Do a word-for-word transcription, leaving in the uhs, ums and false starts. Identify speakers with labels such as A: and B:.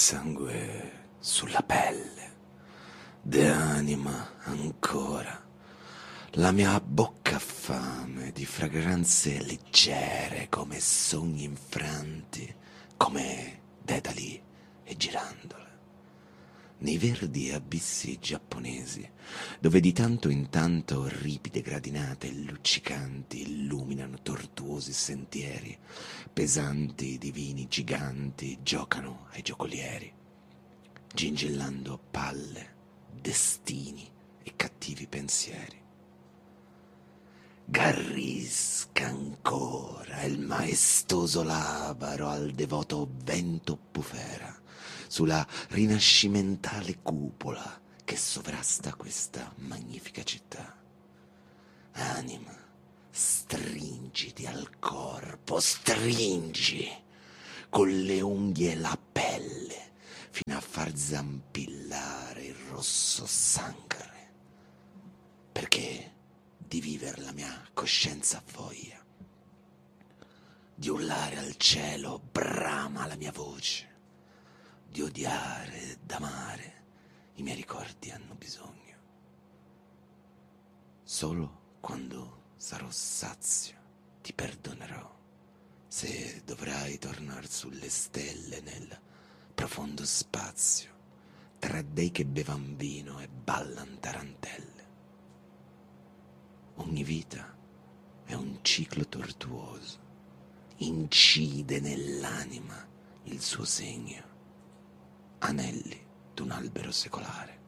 A: sangue sulla pelle, de anima ancora. La mia bocca ha fame di fragranze leggere come sogni infranti, come dedali e girandole. Nei verdi abissi giapponesi, dove di tanto in tanto ripide gradinate e luccicanti illuminano tortuosi sentieri, pesanti divini giganti giocano ai giocolieri, gingillando palle, destini e cattivi pensieri. Garrisca ancora il maestoso labaro al devoto vento bufera sulla rinascimentale cupola che sovrasta questa magnifica città. Anima, stringiti al corpo, stringi con le unghie la pelle fino a far zampillare il rosso sangue, perché di viver la mia coscienza voglia, di urlare al cielo brama la mia voce, di odiare ed amare i miei ricordi hanno bisogno. Solo quando sarò sazio ti perdonerò, se dovrai tornar sulle stelle nel profondo spazio, tra dei che bevan vino e ballan tarantelle. Ogni vita è un ciclo tortuoso, incide nell'anima il suo segno, anelli d'un albero secolare.